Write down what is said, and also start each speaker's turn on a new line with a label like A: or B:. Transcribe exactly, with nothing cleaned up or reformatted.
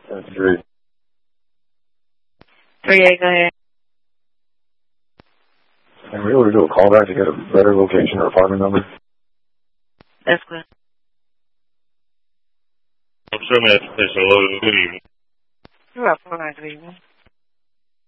A: That's great.
B: three eight, go ahead.
A: Can we able to do a callback to get a better location or apartment number?
B: That's good.
C: I'm sure my application loaded. Good evening.
B: You're up. Good evening.